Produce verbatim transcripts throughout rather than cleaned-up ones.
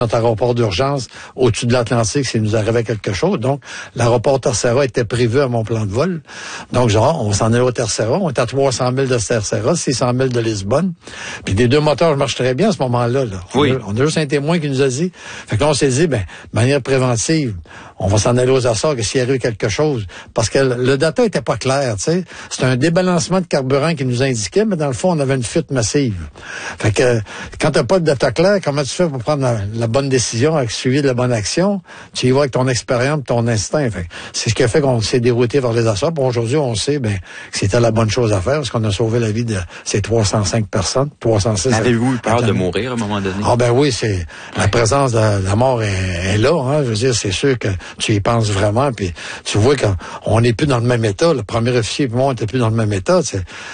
notre aéroport d'urgence au-dessus de l'Atlantique s'il nous arrivait quelque chose. Donc, l'aéroport Terceira était prévu à mon plan de vol. Donc, genre, on s'en est au Terceira. On était à trois cent mille de Terceira, six cent mille de Lisbonne. Puis les deux moteurs marchent très bien à ce moment-là. Là. Oui. On a, on a juste un témoin qui nous a dit. Fait que là, on s'est dit, ben, de manière préventive, on va s'en aller aux Açores que s'il arrive quelque chose. Parce que le data était pas clair, tu sais. C'était un débalancement de carburant qui nous indiquait, mais dans le fond, on avait une fuite massive. Fait que, quand t'as pas de data clair, comment tu fais pour prendre la, la bonne décision avec suivi de la bonne action? Tu y vas avec ton expérience, ton instinct. Fait que c'est ce qui a fait qu'on s'est dérouté vers les Açores. Puis aujourd'hui, on sait, ben, que c'était la bonne chose à faire parce qu'on a sauvé la vie de ces trois cent cinq personnes, trois cent six. Avez-vous eu peur de mourir à un moment donné? Ah, ben oui, c'est, la présence de la mort est, est là, hein. Je veux dire, c'est sûr que tu y penses vraiment, puis tu vois qu'on n'est plus dans le même état. Le premier officier et moi, on n'était plus dans le même état.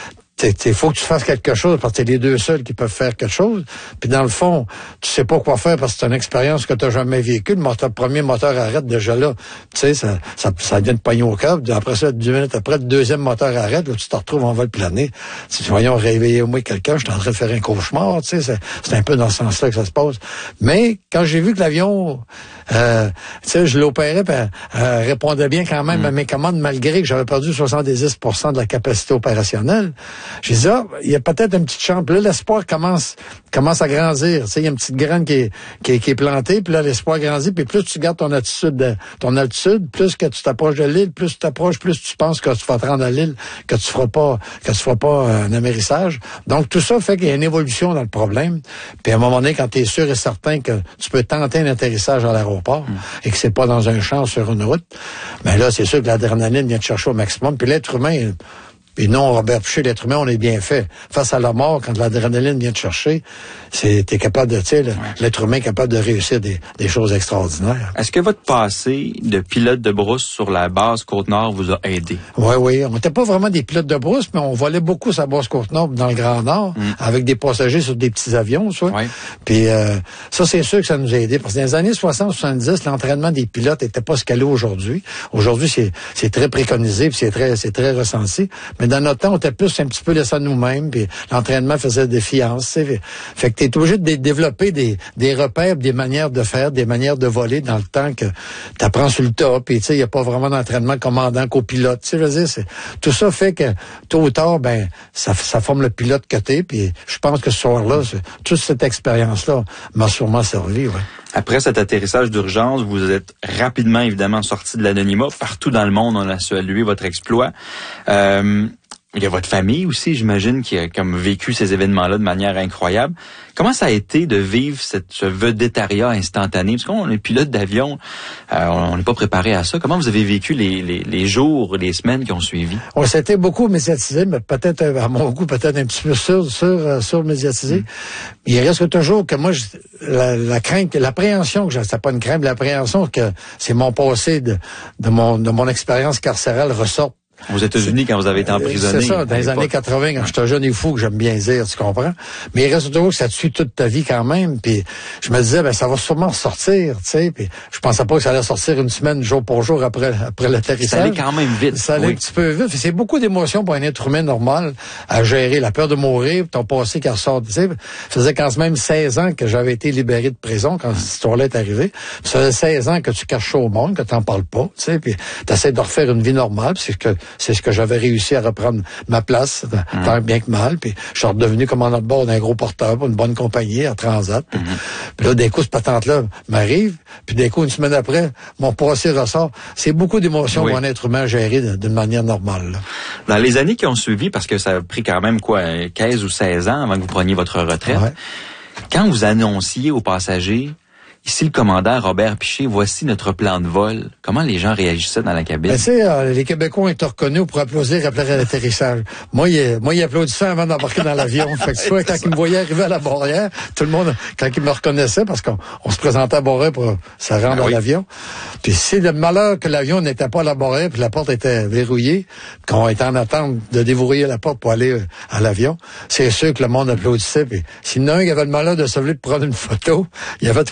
Il faut que tu fasses quelque chose parce que t'es les deux seuls qui peuvent faire quelque chose. Puis dans le fond, tu sais pas quoi faire parce que c'est une expérience que tu n'as jamais vécue. Le, moteur, le premier moteur arrête déjà là. Tu sais, ça, ça, ça vient de pogner au câble. Après ça, deux minutes après, le deuxième moteur arrête. Là, tu te retrouves en vol plané. Si voyons réveiller au moins quelqu'un, je suis en train de faire un cauchemar. Tu sais, c'est, c'est un peu dans ce sens-là que ça se passe. Mais quand j'ai vu que l'avion, euh, tu sais, je l'opérais, puis euh, répondait bien quand même mmh. à mes commandes, malgré que j'avais perdu soixante-dix pour cent de la capacité opérationnelle. J'ai dit, ah, il y a peut-être une petite chambre. Puis là, l'espoir commence, commence à grandir. Tu sais, il y a une petite graine qui est, qui est, qui est plantée, puis là, l'espoir grandit. Puis plus tu gardes ton altitude, de, ton altitude, plus que tu t'approches de l'île, plus tu t'approches, plus tu penses que tu vas te rendre à l'île, que tu feras pas, que tu feras pas un amérissage. Donc, tout ça fait qu'il y a une évolution dans le problème. Puis à un moment donné, quand tu es sûr et certain que tu peux tenter un atterrissage à l'aéroport mmh. et que c'est pas dans un champ sur une route, ben là, c'est sûr que l'adrénaline vient te chercher au maximum. Puis l'être humain, et non, Robert Piché, l'être humain, on est bien fait. Face à la mort, quand l'adrénaline vient te chercher, c'est, t'es capable de, tu sais, ouais. l'être humain est capable de réussir des, des choses extraordinaires. Est-ce que votre passé de pilote de brousse sur la base Côte-Nord vous a aidé? Oui, oui. On n'était pas vraiment des pilotes de brousse, mais on volait beaucoup sa base Côte-Nord dans le Grand Nord, mm. avec des passagers sur des petits avions, ça. Ouais. Puis euh, ça, c'est sûr que ça nous a aidé. Parce que dans les années soixante soixante-dix, l'entraînement des pilotes n'était pas ce qu'elle est aujourd'hui. Aujourd'hui, c'est, c'est très préconisé, puis c'est très, c'est très ressenti. Mais dans notre temps, on était plus un petit peu laissé à nous-mêmes, puis l'entraînement faisait défiance. Fait, fait que tu es obligé de développer des, des repères, des manières de faire, des manières de voler dans le temps que tu apprends sur le tas, puis tu sais, il n'y a pas vraiment d'entraînement commandant copilote. Tu sais, je veux dire, c'est, tout ça fait que tôt ou tard, ben, ça, ça forme le pilote que t'es, puis je pense que ce soir-là, toute cette expérience-là m'a sûrement servi, ouais. Après cet atterrissage d'urgence, vous êtes rapidement, évidemment, sorti de l'anonymat. Partout dans le monde, on a salué votre exploit. Euh, il y a votre famille aussi, j'imagine, qui a comme vécu ces événements-là de manière incroyable. Comment ça a été de vivre cette, ce vedettariat instantané? Parce qu'on est pilote d'avion, euh, on n'est pas préparé à ça. Comment vous avez vécu les, les, les jours, les semaines qui ont suivi? On s'était beaucoup médiatisé, mais peut-être, à mon goût, peut-être un petit peu sur, sur, sur médiatisé. Mm. Il reste toujours que moi, je, la, la crainte, l'appréhension que j'ai, c'était pas une crainte, l'appréhension que c'est mon passé de, de mon, de mon expérience carcérale ressort. Aux États-Unis, quand vous avez été emprisonné. C'est ça, dans les années quatre-vingts, quand j'étais jeune et fou, que j'aime bien dire, tu comprends? Mais il reste toujours que ça te suit toute ta vie quand même. Puis je me disais, ben ça va sûrement sortir, tu sais. Puis je pensais pas que ça allait sortir une semaine, jour pour jour, après après l'atterrissage. Ça allait quand même vite. Ça allait oui. un petit peu vite. C'est beaucoup d'émotions pour un être humain normal à gérer. La peur de mourir, ton passé qui ressort. Tu sais, ça faisait quand même seize ans que j'avais été libéré de prison quand cette histoire-là est arrivée. Ça faisait seize ans que tu caches ça au monde, que t'en parles pas, tu sais. Puis t'essaies de refaire une vie normale. Puis c'est ce que c'est ce que j'avais réussi à reprendre ma place, mmh. tant bien que mal. Puis je suis redevenu commandant de bord d'un gros porteur pour une bonne compagnie à Transat. Puis, mmh. puis là, d'un coup, cette patente-là m'arrive. Puis d'un coup, une semaine après, mon passé ressort. C'est beaucoup d'émotions oui. pour un être humain à gérer d'une manière normale. Là. Dans les années qui ont suivi, parce que ça a pris quand même quoi, quinze ou seize ans avant que vous preniez votre retraite, ouais. quand vous annonciez aux passagers, ici le commandant Robert Piché, voici notre plan de vol. Comment les gens réagissaient dans la cabine? Ben, tu sais, euh, les Québécois ont été reconnus pour applaudir après l'atterrissage. Moi, il, moi, il applaudissait avant d'embarquer dans l'avion. Fait que tu vois, quand ils me voyaient arriver à la barrière, tout le monde, quand ils me reconnaissaient, parce qu'on on se présentait à barrière pour se rendre ah, à oui. l'avion. Puis c'est le malheur que l'avion n'était pas à la barrière, puis la porte était verrouillée, qu'on était en attente de déverrouiller la porte pour aller à l'avion. C'est sûr que le monde applaudissait. Puis s'il y en a un qui avait le malheur de se lever de prendre une photo, il y avait trois cents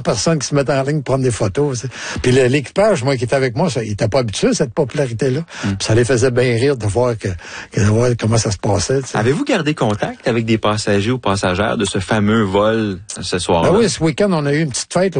personnes qui se mettent en ligne pour prendre des photos. T'sais. Puis l'équipage, moi, qui était avec moi, ça, il était pas habitué à cette popularité-là. Mm. Puis ça les faisait bien rire de voir que, que de voir comment ça se passait. T'sais. Avez-vous gardé contact avec des passagers ou passagères de ce fameux vol ce soir-là? Ben oui, ce week-end, on a eu une petite fête